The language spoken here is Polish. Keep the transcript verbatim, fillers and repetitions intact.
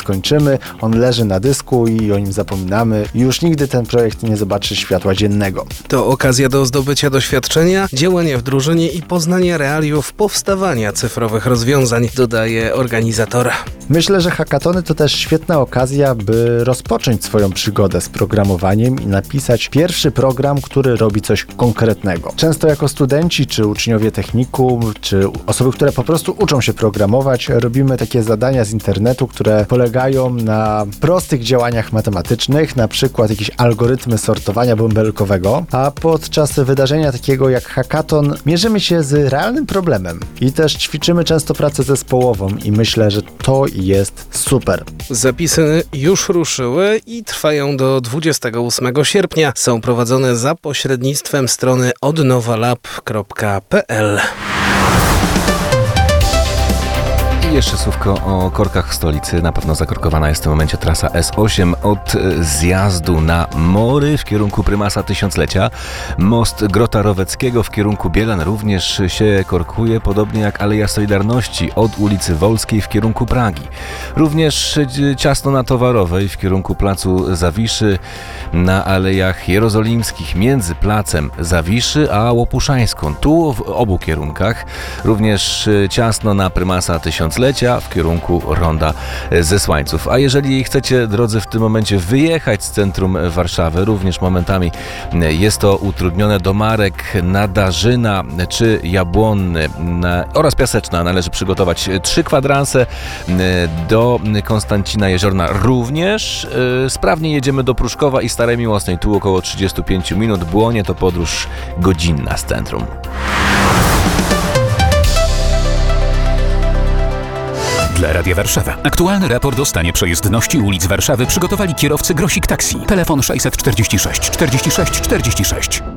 skończymy, on leży na dysku i o nim zapominamy. Już nigdy ten projekt nie zobaczy światła dziennego. To okazja do zdobycia doświadczenia, działania w drużynie i poznania realiów powstawania cyfrowych rozwiązań, dodaje organizator. Myślę, że hackatony to też świetna okazja, by rozpocząć swoją przygodę z programowaniem i napisać pierwszy program, który robi coś konkretnego. Często jako studenci, czy uczniowie technikum, czy osoby, które po prostu uczą się programować, robimy takie zadania z internetu, które polegają na prostych działaniach matematycznych, na przykład jakieś algorytmy sortowania bąbelkowego, a podczas wydarzenia takiego jak hackathon mierzymy się z realnym problemem i też ćwiczymy często pracę zespołową i myślę, że to jest super. Zapisy już ruszyły i trwają do dwudziestego ósmego sierpnia. Są prowadzone za pośrednictwem strony odnowalab kropka p l. I jeszcze słówko o korkach w stolicy. Na pewno zakorkowana jest w tym momencie trasa S osiem od zjazdu na Mory w kierunku Prymasa Tysiąclecia. Most Grota Roweckiego w kierunku Bielan również się korkuje, podobnie jak Aleja Solidarności od ulicy Wolskiej w kierunku Pragi. Również ciasno na Towarowej w kierunku Placu Zawiszy, na Alejach Jerozolimskich między Placem Zawiszy a Łopuszańską. Tu w obu kierunkach. Również ciasno na Prymasa Tysiąclecia w kierunku Ronda Zesłańców. A jeżeli chcecie, drodzy, w tym momencie wyjechać z centrum Warszawy, również momentami jest to utrudnione, do Marek, Nadarzyna czy Jabłonny oraz Piaseczna należy przygotować trzy kwadranse. Do Konstancina Jeziorna również. Sprawnie jedziemy do Pruszkowa i Starej Miłosnej. Tu około trzydzieści pięć minut. Błonie to podróż godzinna z centrum. Dla Radia Warszawa. Aktualny raport o stanie przejezdności ulic Warszawy przygotowali kierowcy Grosik Taxi. Telefon sześćset czterdzieści sześć czterdzieści sześć czterdzieści sześć.